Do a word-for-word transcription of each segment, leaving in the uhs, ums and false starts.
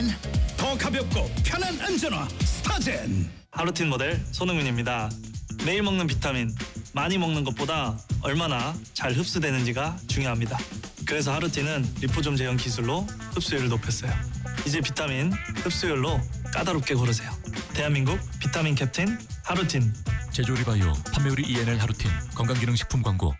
더 가볍고 편한 안전화 스타젠. 하루틴 모델 손흥민입니다. 매일 먹는 비타민, 많이 먹는 것보다 얼마나 잘 흡수되는지가 중요합니다. 그래서 하루틴은 리포좀 제형 기술로 흡수율을 높였어요. 이제 비타민 흡수율로 까다롭게 고르세요. 대한민국 비타민 캡틴 하루틴. 제조리 바이오, 판매우리 이엔엘 하루틴, 건강기능식품 광고.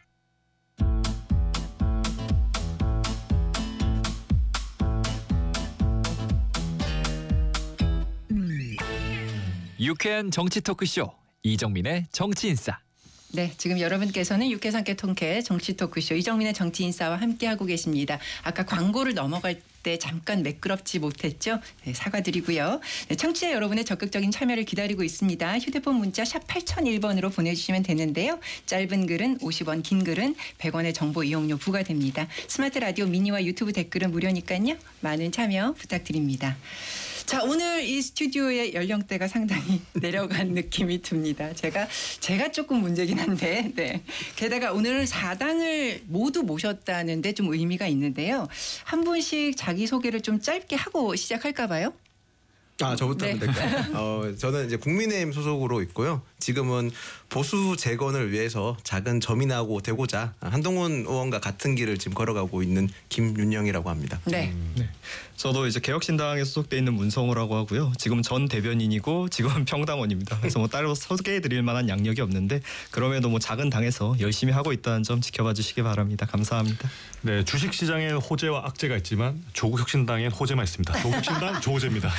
유쾌한 정치 토크쇼 이정민의 정치인싸. 네, 지금 여러분께서는 육개상계 통쾌 정치 토크쇼 이정민의 정치인싸와 함께하고 계십니다. 아까 광고를 넘어갈 때 잠깐 매끄럽지 못했죠? 네, 사과드리고요. 네, 청취자 여러분의 적극적인 참여를 기다리고 있습니다. 휴대폰 문자 샵 팔공공일 번으로 보내주시면 되는데요. 짧은 글은 오십 원, 긴 글은 백 원의 정보 이용료 부과됩니다. 스마트 라디오 미니와 유튜브 댓글은 무료니까요. 많은 참여 부탁드립니다. 자, 오늘 이 스튜디오의 연령대가 상당히 내려간 느낌이 듭니다. 제가 제가 조금 문제긴 한데, 네. 게다가 오늘 사 당을 모두 모셨다는데 좀 의미가 있는데요. 한 분씩 자기 소개를 좀 짧게 하고 시작할까 봐요. 아, 저부터 네. 하면 될까요? 어, 저는 이제 국민의힘 소속으로 있고요. 지금은 보수 재건을 위해서 작은 점인하고 되고자 한동훈 의원과 같은 길을 지금 걸어가고 있는 김윤영이라고 합니다. 네. 네. 저도 이제 개혁신당에 소속돼 있는 문성호라고 하고요. 지금 전 대변인이고 지금은 평당원입니다. 그래서 뭐 따로 소개해드릴 만한 양력이 없는데 그럼에도 뭐 작은 당에서 열심히 하고 있다는 점 지켜봐 주시기 바랍니다. 감사합니다. 네, 주식시장엔 호재와 악재가 있지만 조국혁신당엔 호재만 있습니다. 조국혁신당 조호재입니다.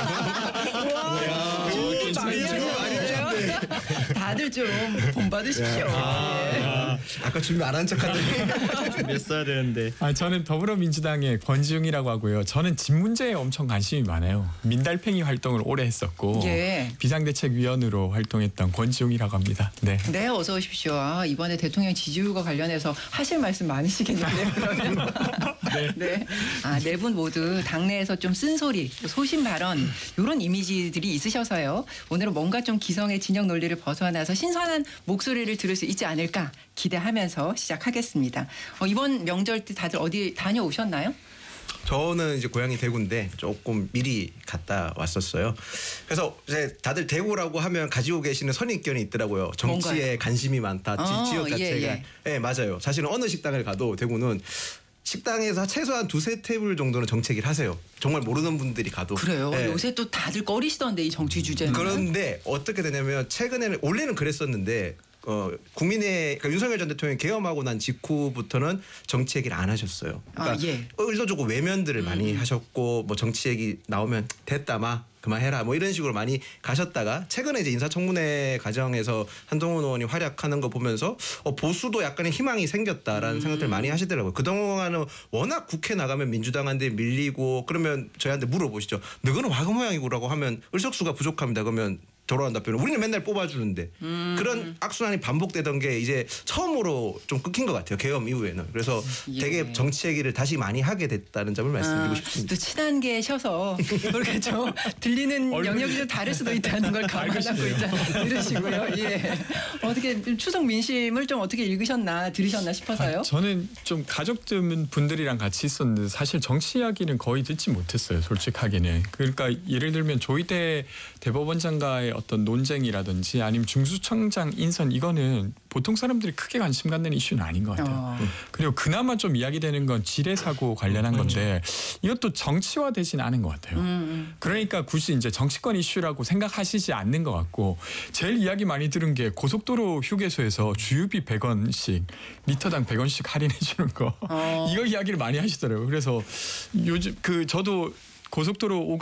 다들 좀 본받으십시오. 아, 아까 준비 안 한 척하더니 준비했어야 되는데. 아, 저는 더불어민주당의 권지웅이라고 하고요. 저는 집 문제에 엄청 관심이 많아요. 민달팽이 활동을 오래 했었고 예. 비상대책위원으로 활동했던 권지웅이라고 합니다. 네. 네, 어서 오십시오. 아, 이번에 대통령 지지율과 관련해서 하실 말씀 많으시겠는데요. 그러면. 네. 네. 아, 네 분 모두 당내에서 좀 쓴소리, 소신 발언 이런 이미지들이 있으셔서요. 오늘은 뭔가 좀 기성의 진영 논리를 벗어나서 신선한 목소리를 들을 수 있지 않을까 기대하면서 시작하겠습니다. 어, 이번 명절 때 다들 어디 다녀오셨나요? 저는 이제 고향이 대구인데 조금 미리 갔다 왔었어요. 그래서 이제 다들 대구라고 하면 가지고 계시는 선입견이 있더라고요. 정치에 뭔가요? 관심이 많다. 어, 지역 자체가. 예, 예, 예. 맞아요. 사실은 어느 식당을 가도 대구는 식당에서 최소한 두세 테이블 정도는 정책을 하세요. 정말 모르는 분들이 가도. 그래요. 예. 요새 또 다들 꺼리시던데 이 정치 주제는. 그런데 어떻게 되냐면 최근에는 원래는 그랬었는데 어, 국민의 그러니까 윤석열 전 대통령이 계엄하고 난 직후부터는 정치 얘기를 안 하셨어요. 그러니까 아, 예. 의도적으로 외면들을 음. 많이 하셨고 뭐 정치 얘기 나오면 됐다 마 그만해라 뭐 이런 식으로 많이 가셨다가 최근에 이제 인사청문회 과정에서 한동훈 의원이 활약하는 거 보면서 어, 보수도 약간의 희망이 생겼다라는 음. 생각들 많이 하시더라고요. 그동안은 워낙 국회 나가면 민주당한테 밀리고 그러면 저희한테 물어보시죠. 너는 화가 모양이고라고 하면 의석수가 부족합니다. 그러면 돌아온 답변은 우리는 맨날 뽑아주는데 음. 그런 악순환이 반복되던 게 이제 처음으로 좀 끊긴 것 같아요. 계엄 이후에는. 그래서 예. 되게 정치 얘기를 다시 많이 하게 됐다는 점을 말씀드리고 아, 싶습니다. 또 친한 계셔서 그렇게 좀 들리는 영역이 좀 다를 수도 있다는 걸 감안하고 있다 이러시고요. 예. 어떻게 추석 민심을 좀 어떻게 읽으셨나 들으셨나 싶어서요. 아, 저는 좀 가족 분들이랑 같이 있었는데 사실 정치 이야기는 거의 듣지 못했어요. 솔직하게는. 그러니까 예를 들면 조희대 대법원장과의 어떤 논쟁이라든지 아니면 중수청장 인선 이거는 보통 사람들이 크게 관심 갖는 이슈는 아닌 것 같아요. 어. 그리고 그나마 좀 이야기되는 건 지뢰 사고 관련한 건데 이것도 정치화되진 않은 것 같아요. 음. 그러니까 굳이 이제 정치권 이슈라고 생각하시지 않는 것 같고 제일 이야기 많이 들은 게 고속도로 휴게소에서 주유비 백 원씩 리터당 백 원씩 할인해 주는 거 어. 이거 이야기를 많이 하시더라고요. 그래서 요즘 그 저도 고속도로